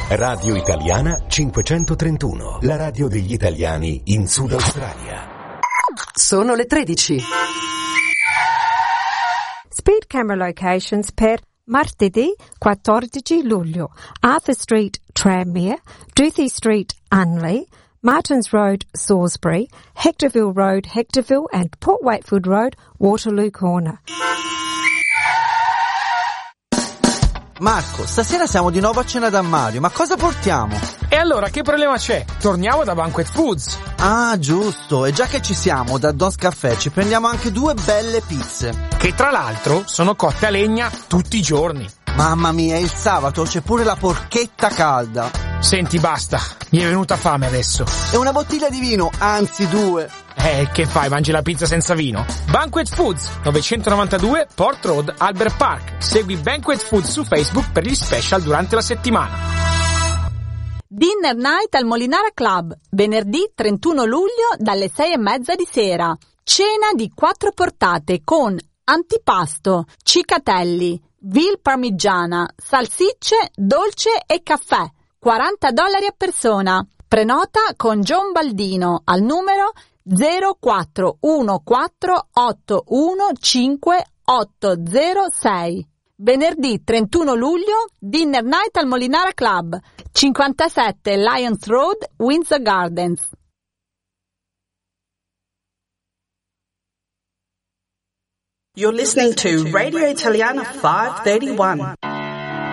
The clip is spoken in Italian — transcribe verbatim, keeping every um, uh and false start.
Radio Italiana cinquecentotrentuno, la radio degli italiani in Sud Australia. Sono le tredici. Speed camera locations per martedì quattordici luglio. Arthur Street, Tranmere, Duthie Street, Unley, Martins Road, Salisbury, Hectorville Road, Hectorville, and Port Wakefield Road, Waterloo Corner. Marco, stasera siamo di nuovo a cena da Mario, ma cosa portiamo? E allora che problema c'è? Torniamo da Banquet Foods. Ah, giusto, e già che ci siamo, da Don's Caffè ci prendiamo anche due belle pizze. Che tra l'altro sono cotte a legna tutti i giorni. Mamma mia, il sabato c'è pure la porchetta calda. Senti, basta, mi è venuta fame adesso. E una bottiglia di vino, anzi due. Eh, che fai, mangi la pizza senza vino? Banquet Foods, novecentonovantadue Port Road, Albert Park. Segui Banquet Foods su Facebook per gli special durante la settimana. Dinner Night al Molinara Club, venerdì trentuno luglio dalle sei e mezza di sera. Cena di quattro portate con antipasto, cicatelli, veal parmigiana, salsicce, dolce e caffè. quaranta dollari a persona. Prenota con John Baldino al numero zero quattro uno quattro otto uno cinque otto zero sei. Venerdì trentuno luglio, Dinner Night al Molinara Club, cinquantasette Lions Road, Windsor Gardens. You're listening to Radio Italiana five thirty-one.